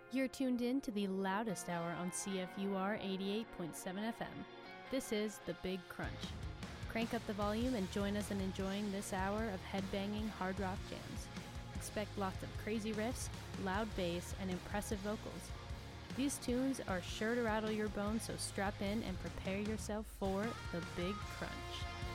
You're tuned in to the loudest hour on CFUR 88.7 FM. This is The Big Crunch. Crank up the volume and join us in enjoying this hour of headbanging hard rock jams. Expect lots of crazy riffs, loud bass, and impressive vocals. These tunes are sure to rattle your bones, so strap in and prepare yourself for The Big Crunch.